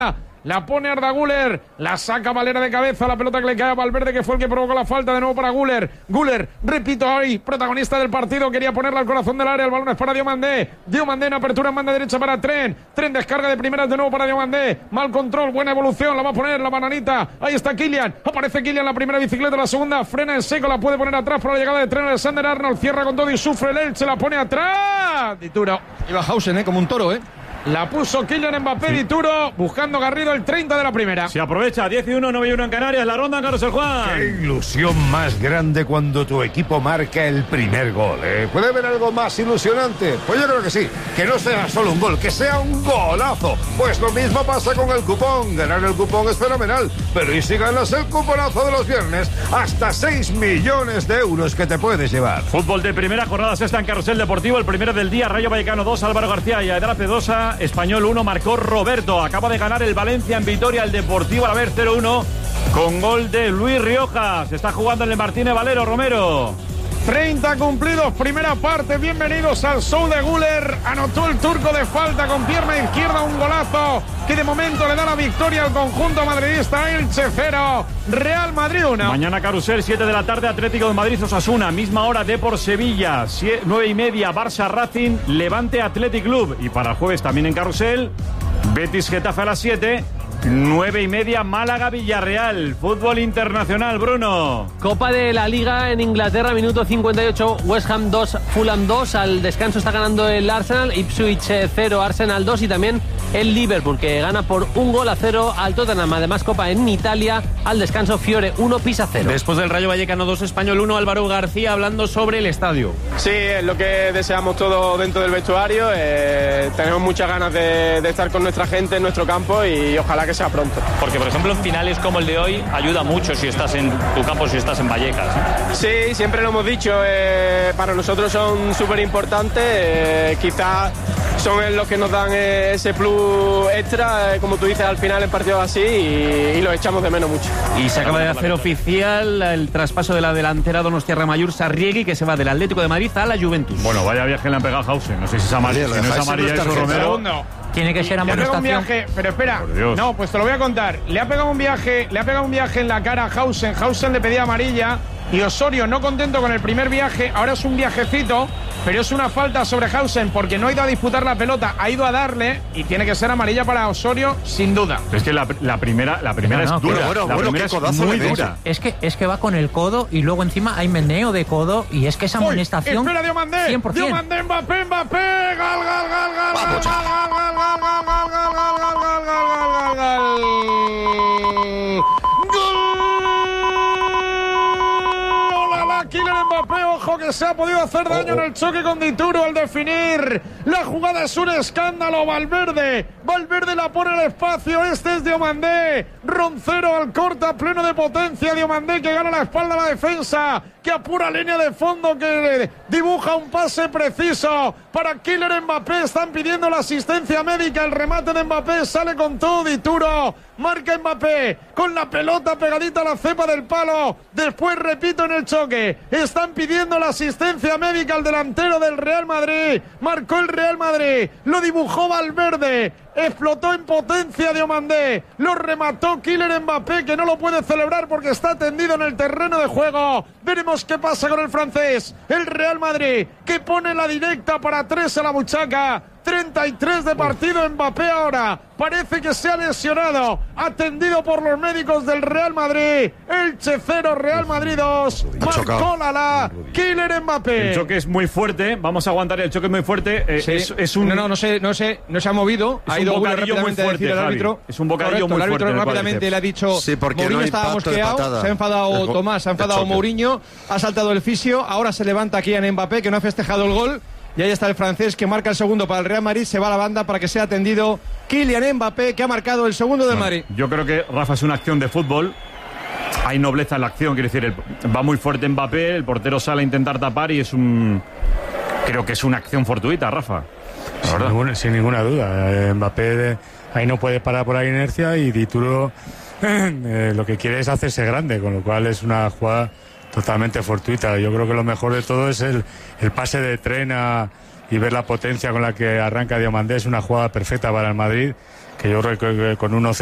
La pone Arda Güler, la saca Valera de cabeza, la pelota que le cae a Valverde, que fue el que provocó la falta de nuevo para Güler. Güler, repito hoy, protagonista del partido, quería ponerla al corazón del área, el balón es para Diomandé. Diomandé en apertura en banda derecha para Tren. Tren descarga de primeras de nuevo para Diomandé. Mal control, buena evolución, la va a poner la bananita. Ahí está Kylian, aparece Kylian, la primera bicicleta, la segunda frena en seco, la puede poner atrás para la llegada de Tren. Alexander Arnold cierra con todo y sufre el Elche, la pone atrás. Dituro. Iba Hausen, como un toro, La puso Kylian Mbappé, sí. Dituro, buscando Garrido el 30 de la primera. Se aprovecha, 10-1, 9-1 en Canarias, la ronda, Carlos el Juan. Qué ilusión más grande cuando tu equipo marca el primer gol, ¿Puede haber algo más ilusionante? Pues yo creo que sí, que no sea solo un gol, que sea un golazo. Pues lo mismo pasa con el cupón. Ganar el cupón es fenomenal, pero ¿y si ganas el cuponazo de los viernes? Hasta 6 millones de euros que te puedes llevar. Fútbol de primera, jornada sexta en Carrusel Deportivo, el primero del día, Rayo Vallecano 2, Álvaro García y Aydara Pedosa. Español 1, marcó Roberto. Acaba de ganar el Valencia en Vitoria, el Deportivo Alavés 0-1 con gol de Luis Rioja. Se está jugando en el Martínez Valero, Romero. 30 cumplidos, primera parte. Bienvenidos al show de Güler. Anotó el turco de falta con pierna izquierda, un golazo que de momento le da la victoria al conjunto madridista. Elche 0, Real Madrid 1. Mañana Carrusel, 7 de la tarde, Atlético de Madrid Osasuna, misma hora Depor Sevilla, 9:30 Barça Racing, Levante Athletic Club. Y para el jueves también en Carrusel, Betis Getafe a las 7. 9:30 Málaga Villarreal. Fútbol internacional, Bruno. Copa de la Liga en Inglaterra, minuto 58, West Ham 2, Fulham 2. Al descanso está ganando el Arsenal, Ipswich 0, Arsenal 2. Y también el Liverpool, que gana por 1-0 al Tottenham. Además, Copa en Italia, al descanso Fiore 1, Pisa 0. Después del Rayo Vallecano 2, Español 1, Álvaro García hablando sobre el estadio. Sí, es lo que deseamos todos dentro del vestuario. Tenemos muchas ganas de estar con nuestra gente en nuestro campo y ojalá que sea pronto. Porque, por ejemplo, en finales como el de hoy, ayuda mucho si estás en tu campo, si estás en Vallecas. Sí, siempre lo hemos dicho, para nosotros son súper importantes, quizás son los que nos dan ese plus extra, como tú dices, al final en partidos así, y lo echamos de menos mucho. Y se acaba de hacer oficial el traspaso de la delantera donostiarra Mayur Sarriegui, que se va del Atlético de Madrid a la Juventus. Bueno, vaya viaje le han pegado a Hausen, no sé si es amarilla, si no es amarilla eso, Romero. Tiene que ser amonestación. Un viaje, pero espera, no, pues te lo voy a contar. Le ha pegado un viaje en la cara a Hausen. Hausen le pedía amarilla y Osorio, no contento con el primer viaje, ahora es un viajecito, pero es una falta sobre Hausen porque no ha ido a disputar la pelota, ha ido a darle y tiene que ser amarilla para Osorio sin duda. Es que la primera es dura, la primera es muy dura. Es que va con el codo y luego encima hay meneo de codo y es que esa amonestación. Espera, Diomandé, 100%. Diomandé, Mbappé, gol. Kylian Mbappé, ojo que se ha podido hacer daño en el choque con Dituro al definir. La jugada es un escándalo. Valverde la pone al espacio. Este es Diomandé. Roncero al corta, pleno de potencia. Diomandé que gana la espalda a la defensa, que apura línea de fondo, que dibuja un pase preciso para Kylian Mbappé. Están pidiendo la asistencia médica. El remate de Mbappé sale con todo. Dituro marca Mbappé con la pelota pegadita a la cepa del palo. Después repito en el choque. Están pidiendo la asistencia médica al delantero del Real Madrid. Marcó el Real Madrid. Lo dibujó Valverde. Explotó en potencia Diomandé. Lo remató Kylian Mbappé, que no lo puede celebrar porque está tendido en el terreno de juego. Veremos qué pasa con el francés. El Real Madrid, que pone la directa para 3 a la buchaca. 33 de partido. Mbappé ahora parece que se ha lesionado, atendido por los médicos del Real Madrid. Elche 0, Real Madrid 2. Marcó Kylian Mbappé. El choque es muy fuerte, vamos a aguantar, el choque es muy fuerte. Sí. Es un... No se ha movido. Es un bocadillo muy fuerte, árbitro. Es un bocadillo muy fuerte. El árbitro rápidamente le ha dicho, sí, porque Mourinho no estaba mosqueado, se ha enfadado Tomás, se ha enfadado Mourinho, ha saltado el fisio, ahora se levanta Kylian Mbappé, que no ha festejado el gol. Y ahí está el francés que marca el segundo para el Real Madrid. Se va a la banda para que sea atendido Kylian Mbappé, que ha marcado el segundo del Madrid. Yo creo que, Rafa, es una acción de fútbol. Hay nobleza en la acción, quiere decir, va muy fuerte Mbappé, el portero sale a intentar tapar y creo que es una acción fortuita, Rafa. Sin ninguna duda. Mbappé ahí no puede parar por la inercia y Dituro lo que quiere es hacerse grande, con lo cual es una jugada totalmente fortuita. Yo creo que lo mejor de todo es el pase de Tren y ver la potencia con la que arranca Diomandé. Es una jugada perfecta para el Madrid, que yo creo que con 1-0